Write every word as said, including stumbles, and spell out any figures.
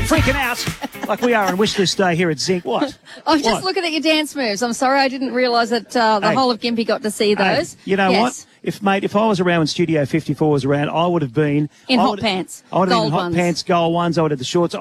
freaking out like we are on Wish List Day here at Zinc. What? I'm just What? looking at your dance moves. I'm sorry I didn't realise that uh, the Hey. whole of Gympie got to see Hey, those. you know yes. what? If, mate, if I was around when Studio fifty-four was around, I would have been... In I hot would- pants. I would have been Gold in hot ones. pants, gold ones. I would have had the shorts.